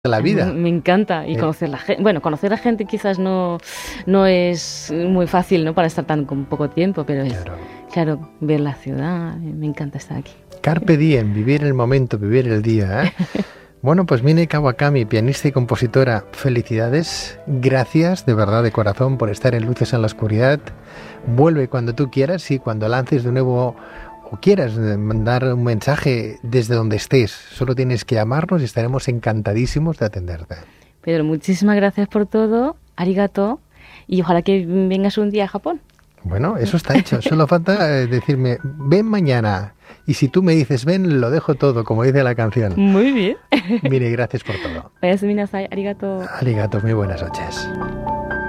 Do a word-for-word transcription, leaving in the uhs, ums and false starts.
la vida. Me encanta y Eh. conocer la gente. Bueno, conocer a gente quizás no, no es muy fácil, ¿no? Para estar tan con poco tiempo, pero es, Claro. claro, ver la ciudad. Me encanta estar aquí. Carpe diem, vivir el momento, vivir el día, ¿eh? Bueno, pues Mine Kawakami, pianista y compositora, felicidades, gracias de verdad, de corazón, por estar en Luces en la Oscuridad. Vuelve cuando tú quieras y cuando lances de nuevo o quieras mandar un mensaje desde donde estés, solo tienes que llamarnos y estaremos encantadísimos de atenderte. Pedro, muchísimas gracias por todo, arigato, y ojalá que vengas un día a Japón. Bueno, eso está hecho, solo falta eh, decirme, ven mañana, y si tú me dices ven, lo dejo todo, como dice la canción. Muy bien. Mire, gracias por todo. Oyasuminasai, arigato. Arigato, muy buenas noches.